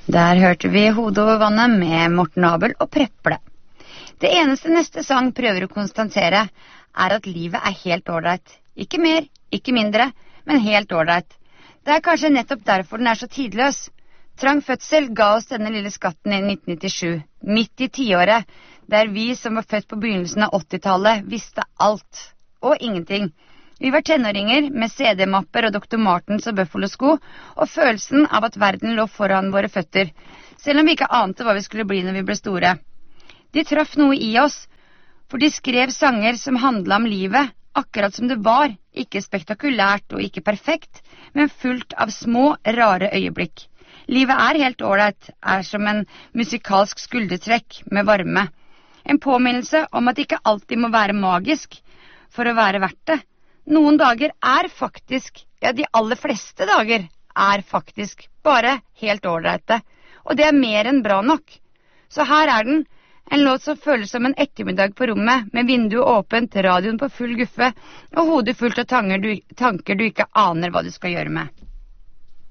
Der hørte vi Hodet over vannet med Morten Abel og Preple. Det eneste neste sang prøver å konstatere at livet helt ordentlig. Ikke mer, ikke mindre, men helt ordentlig. Det kanskje nettopp derfor den så tidløs. Trang fødsel ga oss denne lille skatten i 1997, midt i tiåret, der vi som var født på begynnelsen av 80-tallet visste alt og ingenting. Vi var tenåringer med CD-mapper og Dr. Martens og Buffalo-sko, og følelsen av at verden lå foran våre føtter, selv om vi ikke ante hva vi skulle bli når vi ble store. De traff noe i oss, for de skrev sanger som handlet om livet, akkurat som det var, ikke spektakulært og ikke perfekt, men fullt av små, rare øyeblikk. Livet helt ordentlig, som en musikalsk skuldertrekk med varme. En påminnelse om at ikke alltid må være magisk for å være verdt det. Noen dager faktisk, ja de aller fleste dager faktisk bare helt ordentlig, og det mer enn bra nok. Så her den, en låt som føles som en ettermiddag på rommet, med vinduet åpent, radioen på full guffe, og hodet fullt av tanker du ikke aner hva du skal gjøre med.